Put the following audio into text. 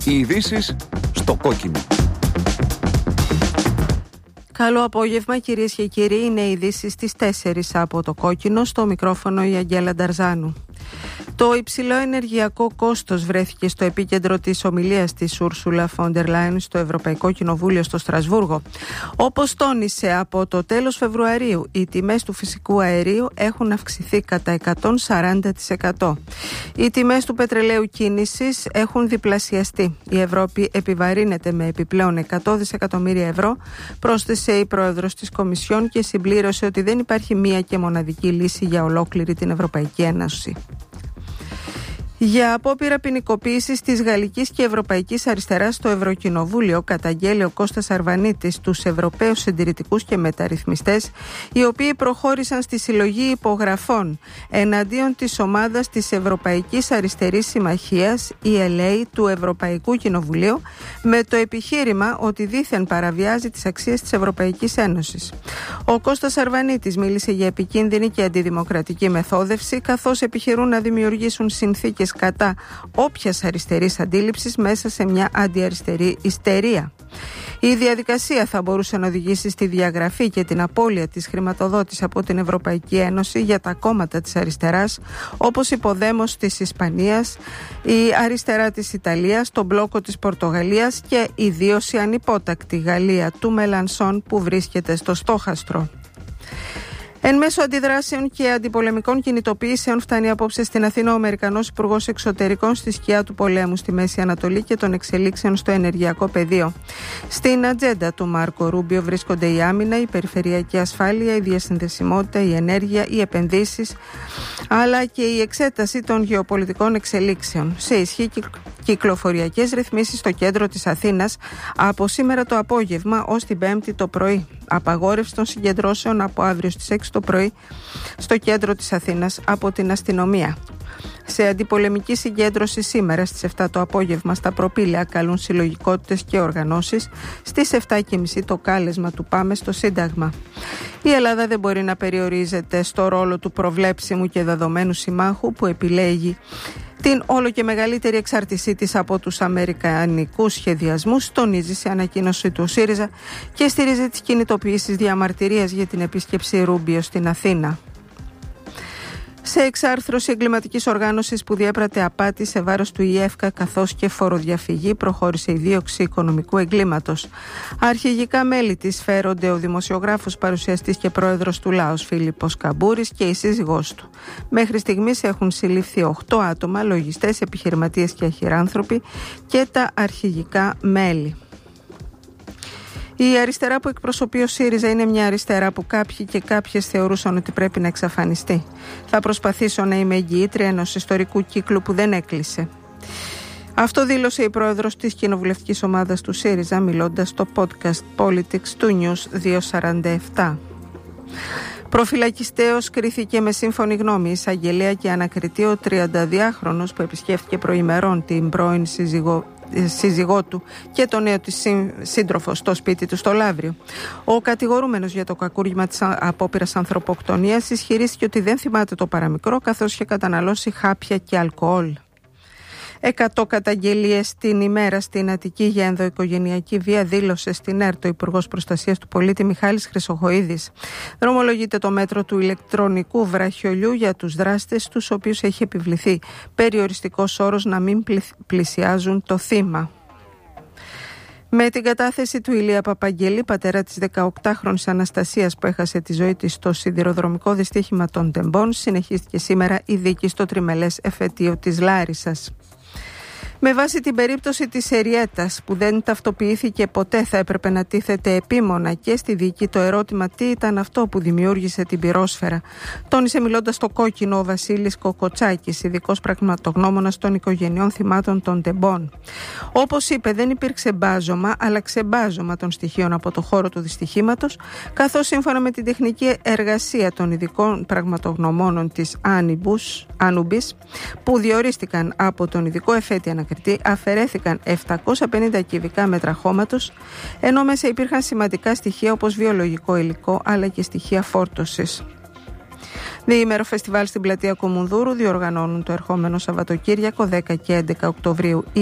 Οι ειδήσεις στο κόκκινο. Καλό απόγευμα, κυρίες και κύριοι. Είναι οι ειδήσεις στις 4 από το κόκκινο. Στο μικρόφωνο η Αγγέλα Νταρζάνου. Το υψηλό ενεργειακό κόστος βρέθηκε στο επίκεντρο της ομιλίας της Ursula von der Leyen στο Ευρωπαϊκό Κοινοβούλιο στο Στρασβούργο. Όπως τόνισε, από το τέλος Φεβρουαρίου οι τιμές του φυσικού αερίου έχουν αυξηθεί κατά 140%. Οι τιμές του πετρελαίου κίνησης έχουν διπλασιαστεί. Η Ευρώπη επιβαρύνεται με επιπλέον 100 δισεκατομμύρια ευρώ, πρόσθεσε η πρόεδρος της Κομισιόν και συμπλήρωσε ότι δεν υπάρχει μία και μοναδική λύση για ολόκληρη την Ευρωπαϊκή Ένωση. Για απόπειρα ποινικοποίησης της γαλλικής και ευρωπαϊκής αριστεράς στο Ευρωκοινοβούλιο καταγγέλει ο Κώστας Αρβανίτης τους Ευρωπαίους συντηρητικούς και μεταρρυθμιστές, οι οποίοι προχώρησαν στη συλλογή υπογραφών εναντίον της ομάδας της Ευρωπαϊκής Αριστερής Συμμαχίας, ELA, του Ευρωπαϊκού Κοινοβουλίου, με το επιχείρημα ότι δήθεν παραβιάζει τις αξίες της Ευρωπαϊκής Ένωσης. Ο Κώστας Αρβανίτης μίλησε για επικίνδυνη και αντιδημοκρατική μεθόδευση, καθώς επιχειρούν να δημιουργήσουν συνθήκες κατά όποιας αριστερής αντίληψης μέσα σε μια αντιαριστερή ιστερία. Η διαδικασία θα μπορούσε να οδηγήσει στη διαγραφή και την απώλεια της χρηματοδότησης από την Ευρωπαϊκή Ένωση για τα κόμματα της αριστεράς, όπως η Ποδέμος της Ισπανίας, η αριστερά της Ιταλίας, το μπλόκο της Πορτογαλίας και ιδίως η ανυπότακτη Γαλλία του Μελανσόν που βρίσκεται στο στόχαστρο. Εν μέσω αντιδράσεων και αντιπολεμικών κινητοποιήσεων φτάνει απόψε στην Αθήνα ο Αμερικανός Υπουργός Εξωτερικών στη σκιά του πολέμου στη Μέση Ανατολή και των εξελίξεων στο ενεργειακό πεδίο. Στην ατζέντα του Μάρκο Ρούμπιο βρίσκονται η άμυνα, η περιφερειακή ασφάλεια, η διασυνδεσιμότητα, η ενέργεια, οι επενδύσεις, αλλά και η εξέταση των γεωπολιτικών εξελίξεων. Σε ισχύ κυκλοφοριακές ρυθμίσεις στο κέντρο της Αθήνας από σήμερα το απόγευμα ως την Πέμπτη το πρωί. Απαγόρευση των συγκεντρώσεων από αύριο στις 6 το πρωί στο κέντρο της Αθήνας από την αστυνομία. Σε αντιπολεμική συγκέντρωση σήμερα στις 7 το απόγευμα στα Προπήλαια καλούν συλλογικότητες και οργανώσεις. Στις 7.30 το κάλεσμα του «Πάμε στο Σύνταγμα». Η Ελλάδα δεν μπορεί να περιορίζεται στο ρόλο του προβλέψιμου και δεδομένου συμμάχου που επιλέγει την όλο και μεγαλύτερη εξάρτησή της από τους αμερικανικούς σχεδιασμούς, τονίζει σε ανακοίνωση του ΣΥΡΙΖΑ και στηρίζει τις κινητοποιήσεις διαμαρτυρίας για την επίσκεψη Ρούμπιο στην Αθήνα. Σε εξάρθρωση εγκληματικής οργάνωσης που διέπρατε απάτη σε βάρος του ΙΕΦΚΑ καθώς και φοροδιαφυγή προχώρησε η δίωξη οικονομικού εγκλήματος. Αρχηγικά μέλη της φέρονται ο δημοσιογράφος, παρουσιαστής και πρόεδρος του ΛΑΟΣ Φίλιππος Καμπούρης και η σύζυγός του. Μέχρι στιγμής έχουν συλληφθεί 8 άτομα, λογιστές, επιχειρηματίες και αχυράνθρωποι και τα αρχηγικά μέλη. Η αριστερά που εκπροσωπεί ο ΣΥΡΙΖΑ είναι μια αριστερά που κάποιοι και κάποιες θεωρούσαν ότι πρέπει να εξαφανιστεί. Θα προσπαθήσω να είμαι εγγυήτρια ενός ιστορικού κύκλου που δεν έκλεισε. Αυτό δήλωσε η πρόεδρος της κοινοβουλευτικής ομάδας του ΣΥΡΙΖΑ μιλώντας στο podcast Politics του News 247. Προφυλακιστέως κρίθηκε με σύμφωνη γνώμη εισαγγελέα και ανακριτή ο 32χρονος που επισκέφθηκε προημερών την πρώην σύζυγό του και το νέο της σύντροφο στο σπίτι του στο Λαύριο. Ο κατηγορούμενος για το κακούργημα της απόπειρας ανθρωποκτονίας ισχυρίστηκε ότι δεν θυμάται το παραμικρό καθώς είχε καταναλώσει χάπια και αλκοόλ. 100 καταγγελίες την ημέρα στην Αττική για ενδοοικογενειακή βία, δήλωσε στην ΕΡΤ ο Υπουργός Προστασίας του Πολίτη Μιχάλης Χρυσοχοΐδης. Δρομολογείται το μέτρο του ηλεκτρονικού βραχιολιού για τους δράστες, τους οποίους έχει επιβληθεί περιοριστικός όρος να μην πλησιάζουν το θύμα. Με την κατάθεση του Ηλία Παπαγγελή, πατέρα της 18χρονης Αναστασίας που έχασε τη ζωή της στο σιδηροδρομικό δυστύχημα των Τεμπών, συνεχίστηκε σήμερα η δίκη στο τριμελές εφετείο της Λάρισσας. Με βάση την περίπτωση της Εριέτας που δεν ταυτοποιήθηκε ποτέ, θα έπρεπε να τίθεται επίμονα και στη δίκη το ερώτημα τι ήταν αυτό που δημιούργησε την πυρόσφαιρα. Τόνισε μιλώντας στο κόκκινο ο Βασίλης Κοκοτσάκης, ειδικός πραγματογνώμονας των οικογενειών θυμάτων των Τεμπών. Όπως είπε, δεν υπήρξε μπάζωμα, αλλά ξεμπάζωμα των στοιχείων από το χώρο του δυστυχήματος, καθώς σύμφωνα με την τεχνική εργασία των ειδικών πραγματογνωμόνων της Άνουμπης, που διορίστηκαν από τον ειδικό εφέτη ανακριτή, αφαιρέθηκαν 750 κυβικά μέτρα χώματος, ενώ μέσα υπήρχαν σημαντικά στοιχεία όπως βιολογικό υλικό αλλά και στοιχεία φόρτωσης. Διήμερο φεστιβάλ στην πλατεία Κομουνδούρου διοργανώνουν το ερχόμενο Σαββατοκύριακο 10 και 11 Οκτωβρίου